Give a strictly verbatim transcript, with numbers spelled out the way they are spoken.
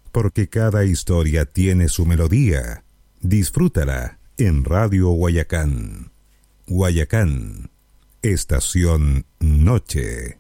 porque cada historia tiene su melodía. Disfrútala en Radio Guayacán. Guayacán, Estación Noche.